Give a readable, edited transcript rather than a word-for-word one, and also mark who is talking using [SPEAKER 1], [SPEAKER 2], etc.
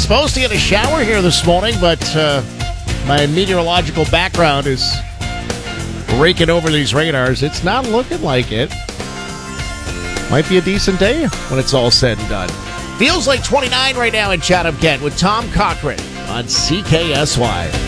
[SPEAKER 1] supposed to get a shower here this morning, but my meteorological background is raking over these radars. It's not looking like it. Might be a decent day when it's all said and done. Feels like 29 right now in Chatham, Kent, with Tom Cochran on CKSY.